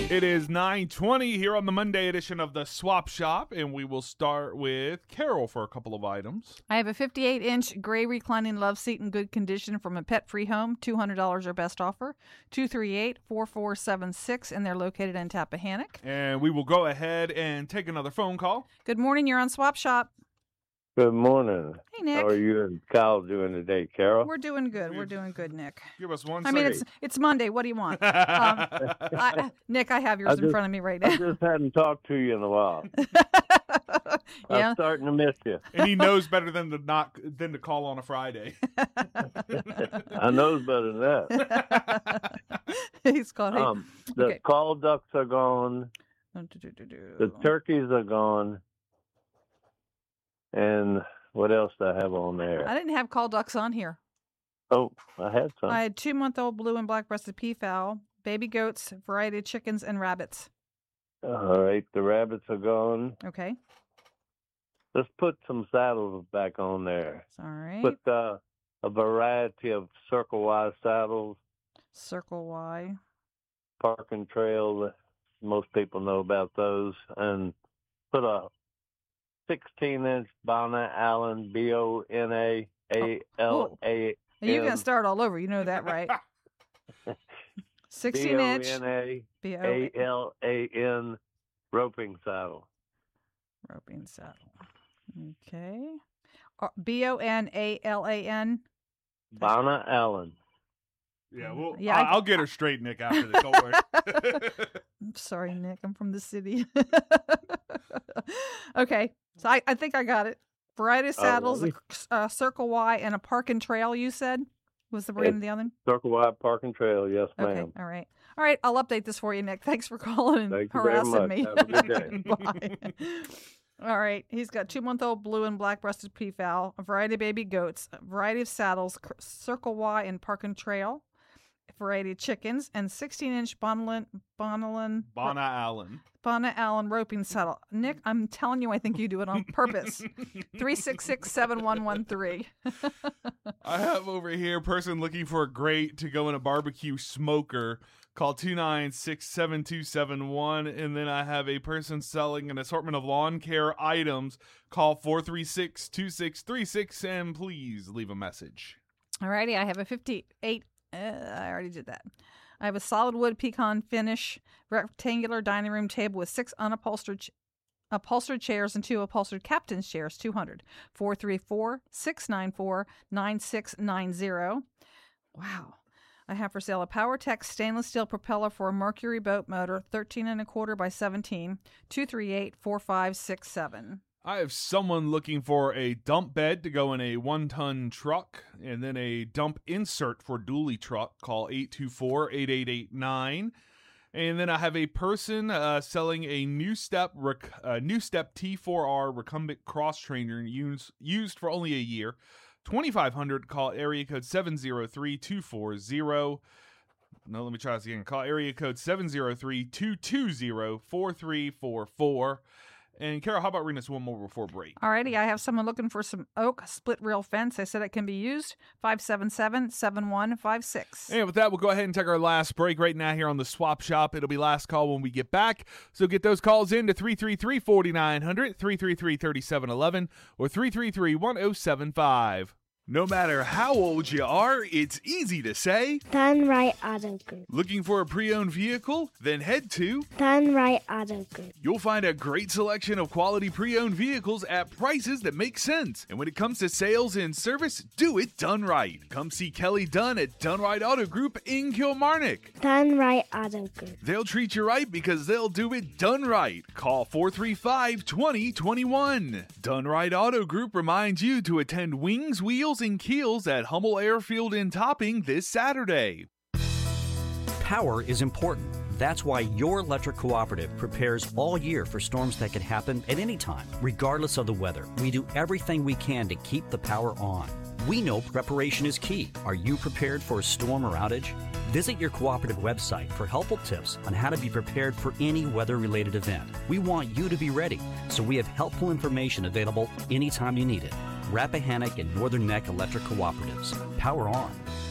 It is 9:20 here on the Monday edition of the Swap Shop, and we will start with Carol for a couple of items. I have a 58-inch gray reclining love seat in good condition from a pet-free home, $200 or best offer, 238-4476, and they're located in Tappahannock. And we will go ahead and take another phone call. Good morning, you're on Swap Shop. Good morning. Hey, Nick. How are you and Kyle doing today, Carol? We're doing good. We're doing good, Nick. Give us one I second. mean, it's Monday. What do you want? Nick, I have yours in front of me right I now. just hadn't talked to you in a while. Yeah. I'm starting to miss you. And he knows better than to call on a Friday. I knows better than that. He's called. The okay. call ducks are gone. The turkeys are gone. And what else do I have on there? I didn't have call ducks on here. Oh, I had some. I had 2-month-old blue and black-breasted peafowl, baby goats, variety of chickens, and rabbits. All right, the rabbits are gone. Okay. Let's put some saddles back on there. All right. Put a variety of Circle Y saddles, Circle Y. Park and Trail. Most people know about those. And put a 16-inch Bonner Allen, Bonallan. You're going to start all over. You know that, right? 16-inch. Bonallan roping saddle. Roping saddle. Okay. Bonallan. Bonner Allen. Yeah, well, Yeah, I'll get her straight, Nick, after this. Don't worry. I'm sorry, Nick. I'm from the city. Okay. So I think I got it. Variety of saddles, a Circle Y, and a Park and Trail, you said? Was the brand of the other? Circle Y Park and Trail, yes, Okay. ma'am. All right. All right. I'll update this for you, Nick. Thanks for calling and Thank you very harassing much. me. Have a good day. Bye. All right. He's got 2-month-old blue and black-breasted peafowl, a variety of baby goats, a variety of saddles, Circle Y and Park and Trail, a variety of chickens, and 16-inch Bonallan roping saddle. Nick, I'm telling you, I think you do it on purpose. 366-7113. I have over here a person looking for a grate to go in a barbecue smoker. Call 296-7271. And then I have a person selling an assortment of lawn care items. Call 436-2636 and please leave a message. All righty. I have a 58. I already did that. I have a solid wood pecan finish rectangular dining room table with 6 unupholstered upholstered chairs and 2 upholstered captain's chairs, 200. 434-694-9690. Wow. I have for sale a PowerTech stainless steel propeller for a Mercury boat motor, 13.25 by 17, 238-4567. I have someone looking for a dump bed to go in a 1-ton truck and then a dump insert for dually truck. Call 824-8889. And then I have a person selling a New Step T4R recumbent cross trainer used for only a year. 2,500. Call area code 703-240. No, let me try this again. Call area code 703-220-4344. And Carol, how about reading us one more before break? Alrighty, I have someone looking for some oak split rail fence. I said it can be used. 577-7156. And with that, we'll go ahead and take our last break right now here on the Swap Shop. It'll be last call when we get back. So get those calls in to 333-4900, 333-3711, or 333-1075. No matter how old you are, it's easy to say Done Right Auto Group. Looking for a pre-owned vehicle? Then head to Done Right Auto Group. You'll find a great selection of quality pre-owned vehicles at prices that make sense. And when it comes to sales and service, do it done right. Come see Kelly Dunn at Done Right Auto Group in Kilmarnock. Done Right Auto Group. They'll treat you right because they'll do it done right. Call 435-2021. Done Right Auto Group reminds you to attend Wings, Wheels, and Keels at Hummel Airfield in Topping this Saturday. Power is important. That's why your electric cooperative prepares all year for storms that can happen at any time, regardless of the weather. We do everything we can to keep the power on. We know preparation is key. Are you prepared for a storm or outage? Visit your cooperative website for helpful tips on how to be prepared for any weather-related event. We want you to be ready, so we have helpful information available anytime you need it. Rappahannock and Northern Neck Electric Cooperatives. Power on.